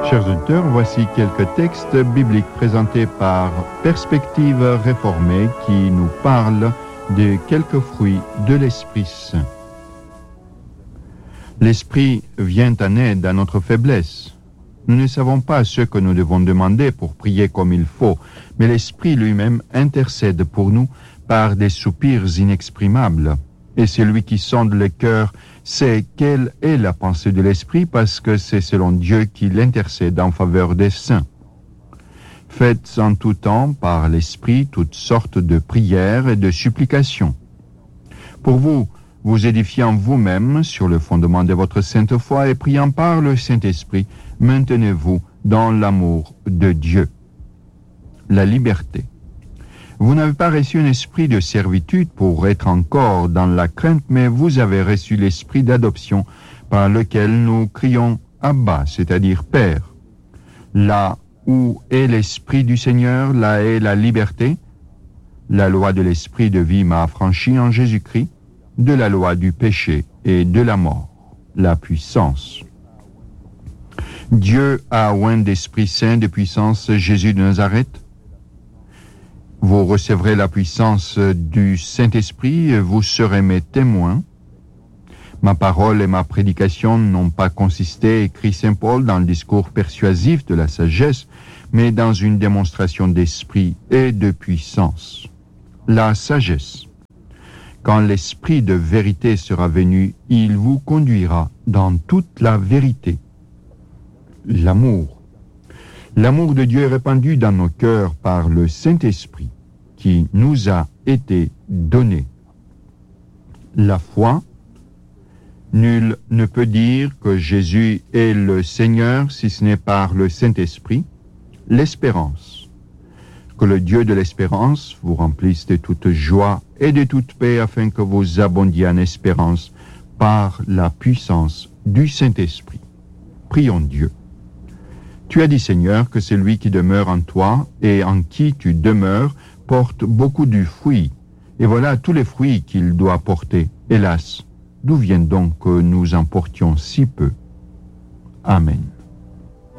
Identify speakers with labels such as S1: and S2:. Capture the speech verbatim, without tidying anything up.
S1: Chers auditeurs, voici quelques textes bibliques présentés par Perspective Réformée qui nous parlent de quelques fruits de l'Esprit Saint. L'Esprit vient en aide à notre faiblesse. Nous ne savons pas ce que nous devons demander pour prier comme il faut, mais l'Esprit lui-même intercède pour nous par des soupirs inexprimables. Et celui qui sonde le cœur sait quelle est la pensée de l'Esprit parce que c'est selon Dieu qu'il intercède en faveur des saints. Faites en tout temps par l'Esprit toutes sortes de prières et de supplications. Pour vous, vous édifiant vous-même sur le fondement de votre sainte foi et priant par le Saint-Esprit, maintenez-vous dans l'amour de Dieu. La liberté. Vous n'avez pas reçu un esprit de servitude pour être encore dans la crainte, mais vous avez reçu l'esprit d'adoption par lequel nous crions « Abba », c'est-à-dire « Père ». Là où est l'esprit du Seigneur, là est la liberté. La loi de l'esprit de vie m'a affranchi en Jésus-Christ de la loi du péché et de la mort, la puissance. Dieu a oint d'Esprit Saint de puissance Jésus de Nazareth. Vous recevrez la puissance du Saint-Esprit et vous serez mes témoins. Ma parole et ma prédication n'ont pas consisté, écrit Saint Paul, dans le discours persuasif de la sagesse, mais dans une démonstration d'esprit et de puissance. La sagesse. Quand l'Esprit de vérité sera venu, il vous conduira dans toute la vérité. L'amour. L'amour de Dieu est répandu dans nos cœurs par le Saint-Esprit qui nous a été donné. La foi. Nul ne peut dire que Jésus est le Seigneur si ce n'est par le Saint-Esprit. L'espérance. Que le Dieu de l'espérance vous remplisse de toute joie et de toute paix afin que vous abondiez en espérance par la puissance du Saint-Esprit. Prions Dieu. Tu as dit, Seigneur, que celui qui demeure en toi et en qui tu demeures porte beaucoup de fruits. Et voilà tous les fruits qu'il doit porter. Hélas, d'où vient donc que nous en portions si peu? Amen.